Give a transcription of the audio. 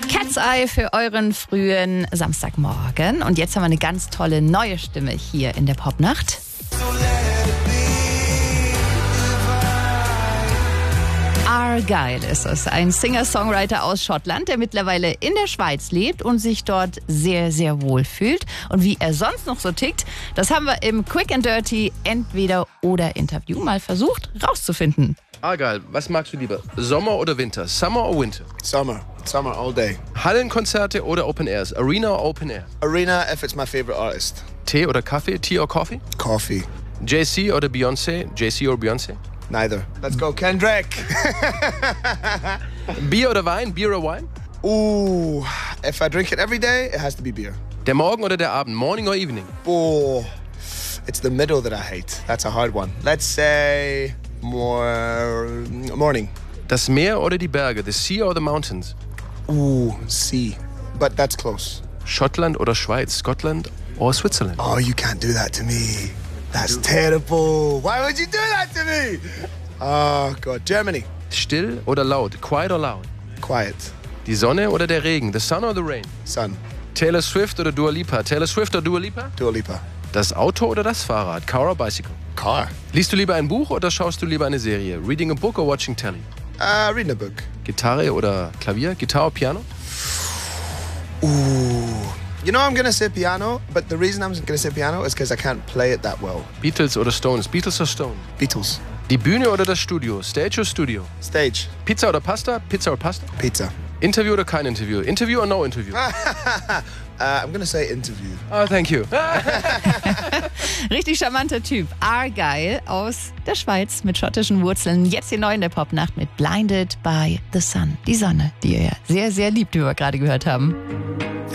Cat's Eye für euren frühen Samstagmorgen. Und jetzt haben wir eine ganz tolle neue Stimme hier in der Popnacht. Argyle ist es, ein Singer-Songwriter aus Schottland, der mittlerweile in der Schweiz lebt und sich dort sehr, sehr wohl fühlt. Und wie er sonst noch so tickt, das haben wir im Quick and Dirty Entweder-oder-Interview mal versucht rauszufinden. Argyle, was magst du lieber? Sommer oder Winter? Summer or Winter? Summer. Summer all day. Hallenkonzerte oder Open Airs? Arena or Open Air? Arena if it's my favorite artist. Tee oder Kaffee? Tea or Coffee? Coffee. JC oder Beyoncé? JC or Beyoncé? Neither. Let's go, Kendrick. Bier oder Wein? Beer or Wine? Ooh, if I drink it every day, it has to be beer. Der Morgen oder der Abend? Morning or evening? Oh, it's the middle that I hate. That's a hard one. Let's say morning. Das Meer oder die Berge? The sea or the mountains? Ooh, sea. But that's close. Schottland oder Schweiz? Scotland or Switzerland? Oh, you can't do that to me. That's terrible. Why would you do that to me? Oh, God. Germany. Still oder laut? Quiet or loud? Quiet. Die Sonne oder der Regen? The sun or the rain? Sun. Taylor Swift oder Dua Lipa? Taylor Swift oder Dua Lipa? Dua Lipa. Das Auto oder das Fahrrad? Car or bicycle? Car. Liest du lieber ein Buch oder schaust du lieber eine Serie? Reading a book or watching telly? Reading a book. Gitarre oder Klavier? Gitarre or Piano? Ooh. You know, I'm going to say piano, but the reason I'm going to say piano is because I can't play it that well. Beatles oder Stones? Beatles or Stones? Beatles. Die Bühne oder das Studio? Stage or Studio? Stage. Pizza oder Pasta? Pizza or Pasta? Pizza. Interview oder kein Interview? Interview or no interview? I'm going to say interview. Oh, thank you. Richtig charmanter Typ. Argyle aus der Schweiz mit schottischen Wurzeln. Jetzt hier neu in der Popnacht mit Blinded by the Sun. Die Sonne, die ihr ja sehr, sehr liebt, wie wir gerade gehört haben.